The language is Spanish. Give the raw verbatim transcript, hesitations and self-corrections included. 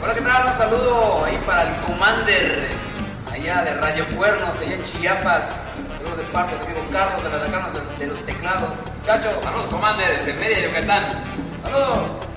Hola, ¿qué tal? Un saludo ahí para el Commander, allá de Radio Cuernos, allá en Chiapas. Saludos de parte del amigo Carlos de la Lacana de, de los Teclados. Muchachos, Saludos, Commander, desde Mérida, Yucatán. saludos.